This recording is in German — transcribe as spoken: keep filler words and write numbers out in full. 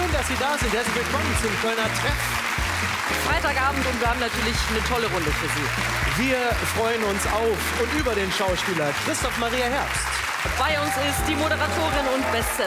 Schön, dass Sie da sind. Herzlich willkommen zum Kölner Treff. Freitagabend und wir haben natürlich eine tolle Runde für Sie. Wir freuen uns auf und über den Schauspieler Christoph Maria Herbst. Bei uns ist die Moderatorin und Bestseller